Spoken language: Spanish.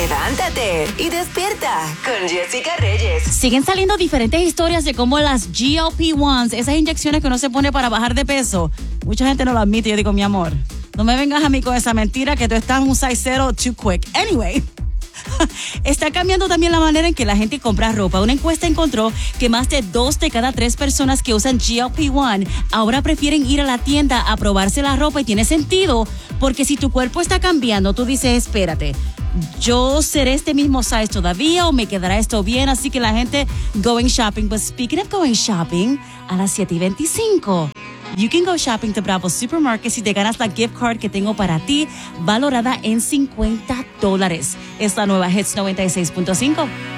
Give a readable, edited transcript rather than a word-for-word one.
Levántate y despierta con Jessica Reyes. Siguen saliendo diferentes historias de cómo las GLP-1s, esas inyecciones que uno se pone para bajar de peso, mucha gente no lo admite. Yo digo, mi amor, no me vengas a mí con esa mentira que tú estás un size zero too quick. Anyway, está cambiando también la manera en que la gente compra ropa. Una encuesta encontró que más de 2 de cada 3 personas que usan GLP-1 ahora prefieren ir a la tienda a probarse la ropa, y tiene sentido, porque si tu cuerpo está cambiando, tú dices, espérate, ¿yo seré este mismo size todavía o me quedará esto bien? Así que la gente going shopping. But speaking of going shopping, a las 7:25, you can go shopping to Bravo Supermarket y te ganas la gift card que tengo para ti, valorada en $50. Es la nueva Hits 96.5.